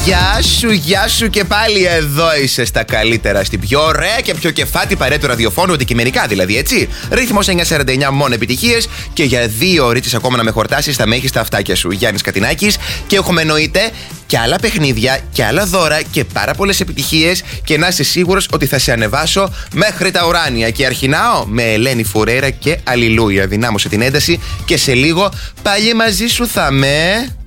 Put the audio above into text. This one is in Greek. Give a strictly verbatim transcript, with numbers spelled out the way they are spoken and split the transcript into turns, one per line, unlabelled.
Γεια σου, γεια σου και πάλι εδώ είσαι στα καλύτερα, στην πιο ωραία και πιο κεφάτη παρέα του ραδιοφώνου, αντικειμενικά δηλαδή, έτσι. Ρύθμος εννιακόσια σαράντα εννιά, μόνο επιτυχίες και για δύο ωρίτσες ακόμα να με χορτάσεις τα μέγιστα αυτάκια σου. Γιάννης Κατινάκης και έχουμε εννοείται και άλλα παιχνίδια και άλλα δώρα και πάρα πολλές επιτυχίες και να είσαι σίγουρος ότι θα σε ανεβάσω μέχρι τα ουράνια. Και αρχινάω με Ελένη Φουρέιρα και Αλληλούια. Δυνάμωσε την ένταση και σε λίγο πάλι μαζί σου θα με...